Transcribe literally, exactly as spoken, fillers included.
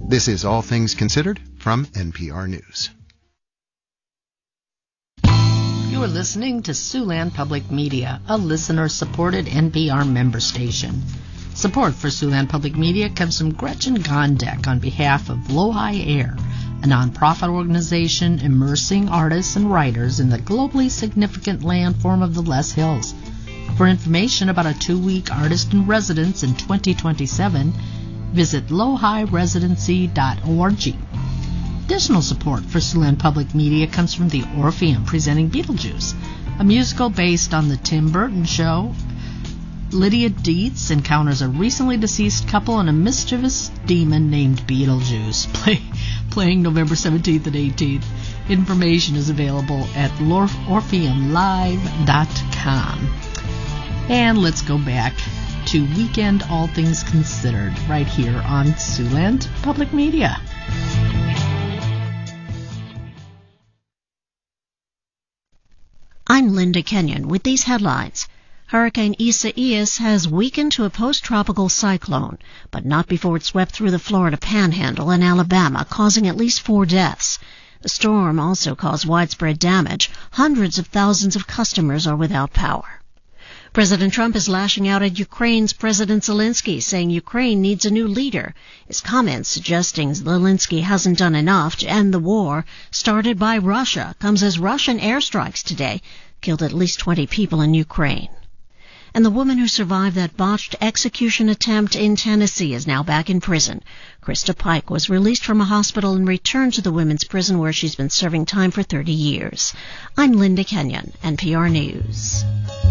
This is All Things Considered from N P R News. You are listening to Siouxland Public Media, a listener-supported N P R member station. Support for Siouxland Public Media comes from Gretchen Gondek on behalf of Low-Hi Air, a nonprofit organization immersing artists and writers in the globally significant landform of the Les Hills. For information about a two-week artist in residence in twenty twenty-seven, visit low hi residency dot org. Additional support for Siouxland Public Media comes from the Orpheum presenting Beetlejuice, a musical based on the Tim Burton show. Lydia Dietz encounters a recently deceased couple and a mischievous demon named Beetlejuice, play, playing November seventeenth and eighteenth. Information is available at orpheum live dot com. And let's go back to Weekend All Things Considered right here on Siouxland Public Media. I'm Linda Kenyon with these headlines. Hurricane Isaias has weakened to a post-tropical cyclone, but not before it swept through the Florida Panhandle and Alabama, causing at least four deaths. The storm also caused widespread damage. Hundreds of thousands of customers are without power. President Trump is lashing out at Ukraine's President Zelensky, saying Ukraine needs a new leader. His comments suggesting Zelensky hasn't done enough to end the war started by Russia comes as Russian airstrikes today killed at least twenty people in Ukraine. And the woman who survived that botched execution attempt in Tennessee is now back in prison. Krista Pike was released from a hospital and returned to the women's prison where she's been serving time for thirty years. I'm Linda Kenyon, N P R News.